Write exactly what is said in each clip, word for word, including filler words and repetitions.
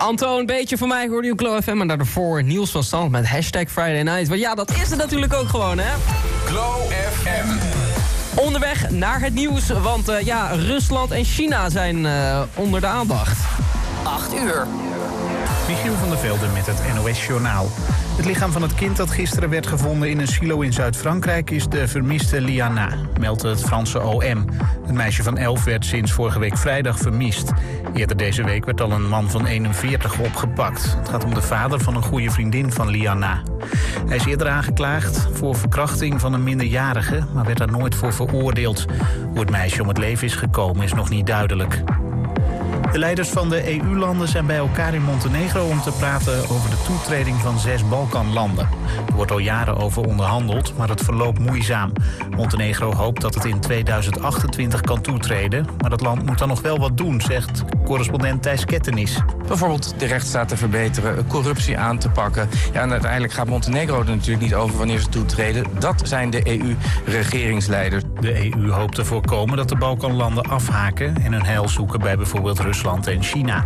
Antoon, een beetje van mij hoorde je Glow F M. En daarvoor Niels van Stand met hashtag Friday Night. Want ja, dat is het natuurlijk ook gewoon, hè? Glow F M. Onderweg naar het nieuws, want uh, ja, Rusland en China zijn uh, onder de aandacht. acht uur. Michiel van der Velde met het N O S-journaal. Het lichaam van het kind dat gisteren werd gevonden in een silo in Zuid-Frankrijk is de vermiste Liana, meldt het Franse O M. Het meisje van elf werd sinds vorige week vrijdag vermist. Eerder deze week werd al een man van eenenveertig opgepakt. Het gaat om de vader van een goede vriendin van Liana. Hij is eerder aangeklaagd voor verkrachting van een minderjarige, maar werd daar nooit voor veroordeeld. Hoe het meisje om het leven is gekomen is nog niet duidelijk. De leiders van de E U-landen zijn bij elkaar in Montenegro om te praten over de toetreding van zes Balkanlanden. Er wordt al jaren over onderhandeld, maar het verloopt moeizaam. Montenegro hoopt dat het in tweeduizend achtentwintig kan toetreden, maar dat land moet dan nog wel wat doen, zegt correspondent Thijs Kettenis. Bijvoorbeeld de rechtsstaat te verbeteren, corruptie aan te pakken. Ja, en uiteindelijk gaat Montenegro er natuurlijk niet over wanneer ze toetreden. Dat zijn de E U-regeringsleiders. De E U hoopt te voorkomen dat de Balkanlanden afhaken en hun heil zoeken bij bijvoorbeeld Rusland en China.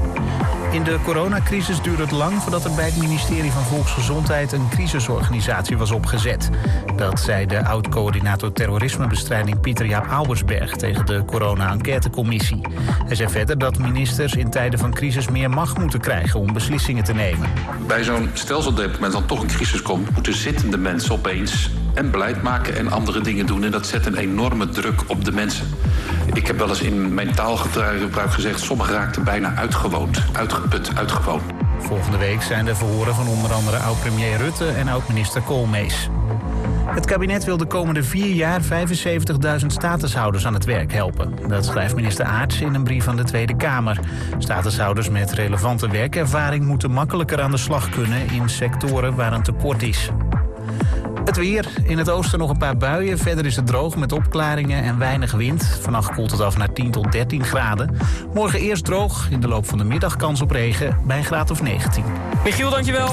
In de coronacrisis duurde het lang voordat er bij het ministerie van Volksgezondheid een crisisorganisatie was opgezet. Dat zei de oud-coördinator terrorismebestrijding Pieter-Jaap Albersberg tegen de corona-enquêtecommissie. Hij zei verder dat ministers in tijden van crisis meer macht moeten krijgen om beslissingen te nemen. Bij zo'n stelseldeep met dan toch een crisis komt, moeten zittende mensen opeens en beleid maken en andere dingen doen. En dat zet een enorme druk op de mensen. Ik heb wel eens in mijn taalgebruik gezegd, sommigen raakten bijna uitgewoond, uitgeput, uitgewoond. Volgende week zijn de verhoren van onder andere oud-premier Rutte en oud-minister Koolmees. Het kabinet wil de komende vier jaar vijfenzeventigduizend statushouders aan het werk helpen. Dat schrijft minister Aerts in een brief aan de Tweede Kamer. Statushouders met relevante werkervaring moeten makkelijker aan de slag kunnen in sectoren waar een tekort is. Het weer. In het oosten nog een paar buien. Verder is het droog met opklaringen en weinig wind. Vannacht koelt het af naar tien tot dertien graden. Morgen eerst droog. In de loop van de middag kans op regen bij een graad of negentien. Michiel, dankjewel.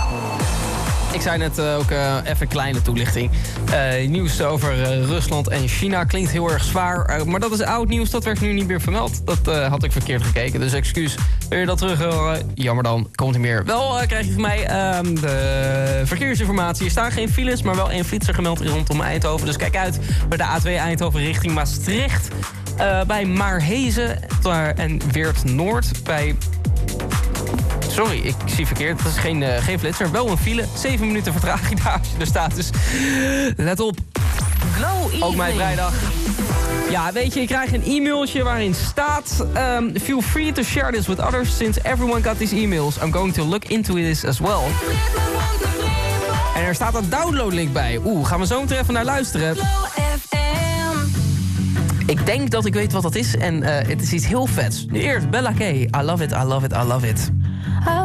Ik zei net uh, ook uh, even kleine toelichting. Uh, nieuws over uh, Rusland en China klinkt heel erg zwaar. Uh, maar dat is oud nieuws, dat werd nu niet meer vermeld. Dat uh, had ik verkeerd gekeken, dus excuus. Wil je dat terug horen? Jammer dan, komt er meer. Wel uh, krijg je van mij uh, de verkeersinformatie. Er staan geen files, maar wel één flitser gemeld rondom Eindhoven. Dus kijk uit bij de A twee Eindhoven richting Maastricht. Uh, bij Maarhezen en Weert Noord. Bij... Sorry, ik zie verkeerd. Dat is geen, uh, geen flitser. Wel een file. Zeven minuten vertraging daar als je er staat. Dus let op. Glow Ook mijn vrijdag. Ja, weet je, ik krijg een e-mailtje waarin staat... Um, feel free to share this with others since everyone got these emails. I'm going to look into this as well. En er staat een downloadlink bij. Oeh, gaan we zo meteen even naar luisteren. Ik denk dat ik weet wat dat is en uh, het is iets heel vets. Nu eerst Bella K. I love it, I love it, I love it.